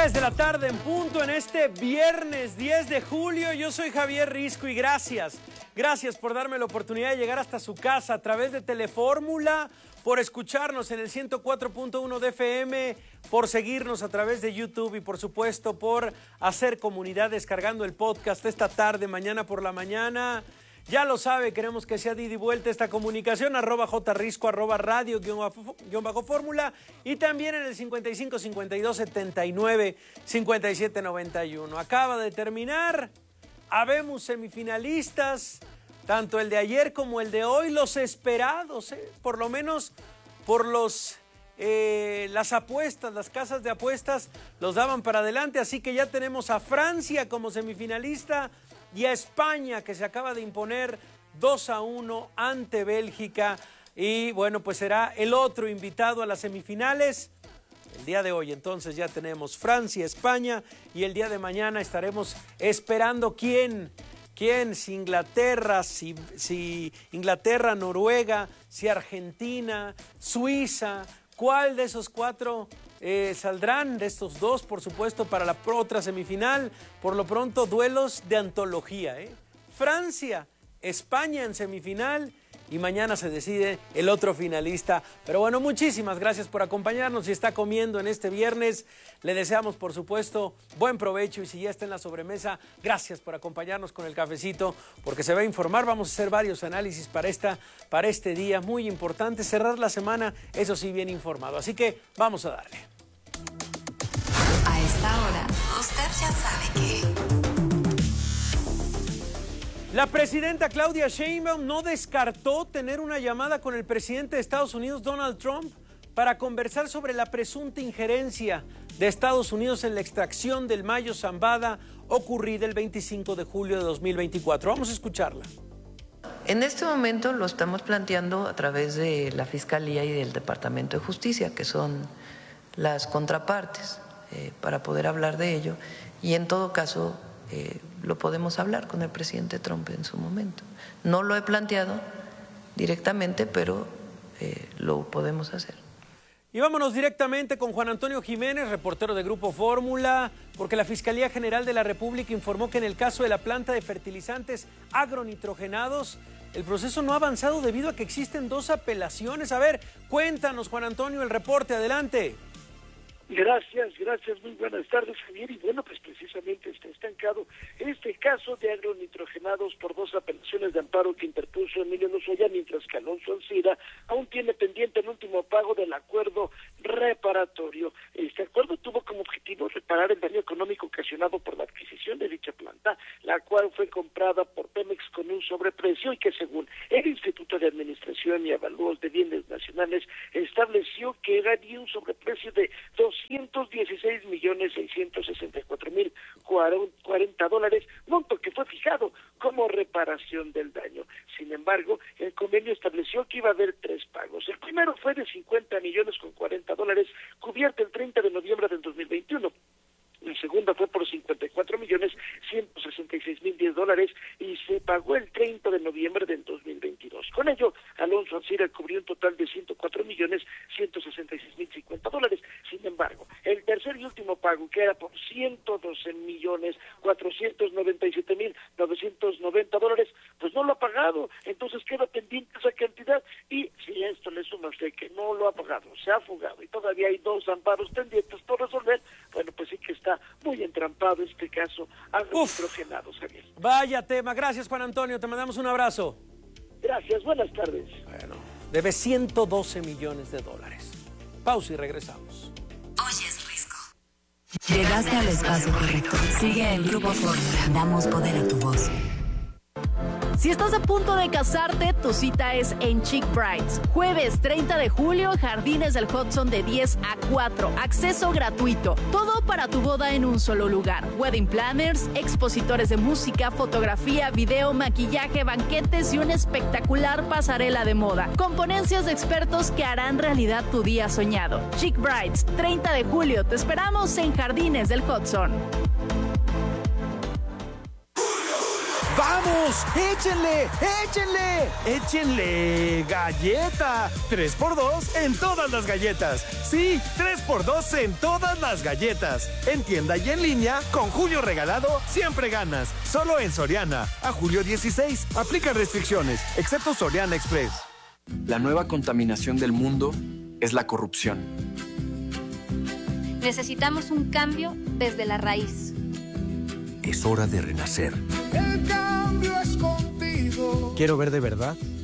3 de la tarde en punto en este viernes 10 de julio. Yo soy Javier Risco y gracias por darme la oportunidad de llegar hasta su casa a través de Telefórmula, por escucharnos en el 104.1 de FM, por seguirnos a través de YouTube y por supuesto por hacer comunidad descargando el podcast esta tarde, mañana por la mañana. Ya lo sabe, queremos que sea de ida y vuelta esta comunicación, @jrisco, @radio_fórmula y también en el 55 52 79 57 91. Acaba de terminar, habemos semifinalistas, tanto el de ayer como el de hoy, los esperados, por lo menos por las apuestas, las casas de apuestas los daban para adelante, así que ya tenemos a Francia como semifinalista y a España, que se acaba de imponer 2-1 ante Bélgica. Y bueno, pues será el otro invitado a las semifinales el día de hoy. Entonces ya tenemos Francia, España, y el día de mañana estaremos esperando quién, si Inglaterra, si Inglaterra, Noruega, si Argentina, Suiza, cuál de esos cuatro saldrán, de estos dos, por supuesto, para la otra semifinal. Por lo pronto, duelos de antología, Francia, España en semifinal y mañana se decide el otro finalista. Pero bueno, muchísimas gracias por acompañarnos. Si está comiendo en este viernes, le deseamos, por supuesto, buen provecho, y si ya está en la sobremesa, gracias por acompañarnos con el cafecito, porque se va a informar. Vamos a hacer varios análisis para este día muy importante, cerrar la semana, eso sí, bien informado. Así que vamos a darle. A esta hora, usted ya sabe que... La presidenta Claudia Sheinbaum no descartó tener una llamada con el presidente de Estados Unidos, Donald Trump, para conversar sobre la presunta injerencia de Estados Unidos en la extracción del Mayo Zambada ocurrida el 25 de julio de 2024. Vamos a escucharla. En este momento lo estamos planteando a través de la Fiscalía y del Departamento de Justicia, que son las contrapartes, para poder hablar de ello. Y en todo caso, lo podemos hablar con el presidente Trump en su momento. No lo he planteado directamente, pero lo podemos hacer. Y vámonos directamente con Juan Antonio Jiménez, reportero de Grupo Fórmula, porque la Fiscalía General de la República informó que en el caso de la planta de fertilizantes agronitrogenados, el proceso no ha avanzado debido a que existen 2 apelaciones. A ver, cuéntanos, Juan Antonio, el reporte, adelante. Gracias, muy buenas tardes, Javier. Y bueno, pues precisamente está estancado este caso de agronitrogenados por 2 apelaciones de amparo que interpuso Emilio Lozoya, mientras que Alonso Ancira aún tiene pendiente el último pago del acuerdo reparatorio. Este acuerdo tuvo como objetivo reparar el daño económico ocasionado por la adquisición de dicha planta, la cual fue comprada por Pemex con un sobreprecio y que, según el Instituto de Administración y Avalúos de Bienes Nacionales, estableció que era de un sobreprecio de $216,664,040, monto que fue fijado como reparación del daño. Sin embargo, el convenio estableció que iba a haber 3 pagos. El primero fue de $50,040,000, cubierto el 30 de noviembre del 2021. La segunda fue por $54,166,010 y se pagó el 30 de noviembre del 2022. Con ello, Alonso Ancira cubrió un total de $104,166,050. Sin embargo, el tercer y último pago, que era por $112,497,990, pues no lo ha pagado. Entonces queda pendiente esa cantidad, y si esto le suma usted que no lo ha pagado, se ha fugado y todavía hay 2 amparos pendientes por resolver, bueno, pues sí que está muy entrampado este caso agronitrogenados, Javier. Vaya tema. Gracias, Juan Antonio. Te mandamos un abrazo. Gracias, buenas tardes. Bueno, debe $112 millones. Pausa y regresamos. Oyes, Risco. Llegaste al espacio correcto. Sigue en Grupo Fórmula. Damos poder a tu voz. Si estás a punto de casarte, tu cita es en Chic Brides. Jueves 30 de julio, Jardines del Hudson de 10 a 4. Acceso gratuito. Todo para tu boda en un solo lugar. Wedding planners, expositores de música, fotografía, video, maquillaje, banquetes y una espectacular pasarela de moda. Con ponencias de expertos que harán realidad tu día soñado. Chic Brides, 30 de julio. Te esperamos en Jardines del Hudson. ¡Vamos! ¡Échenle! ¡Échenle! ¡Échenle! ¡Galleta! 3x2 en todas las galletas. Sí, 3x2 en todas las galletas. En tienda y en línea, con Julio Regalado, siempre ganas. Solo en Soriana. A julio 16. Aplica restricciones, excepto Soriana Express. La nueva contaminación del mundo es la corrupción. Necesitamos un cambio desde la raíz. Es hora de renacer. El cambio es contigo. Quiero ver de verdad